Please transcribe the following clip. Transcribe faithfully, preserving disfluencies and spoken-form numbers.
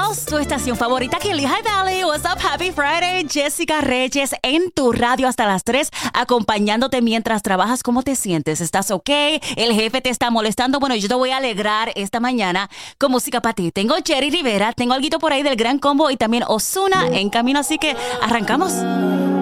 House, tu estación favorita aquí en Lehigh Valley. What's up? Happy Friday. Jessica Reyes en tu radio hasta las tres, acompañándote mientras trabajas. ¿Cómo te sientes? ¿Estás ok? ¿El jefe te está molestando? Bueno, yo te voy a alegrar esta mañana con música para ti. Tengo Jerry Rivera, tengo algo por ahí del Gran Combo y también Ozuna en camino, así que arrancamos.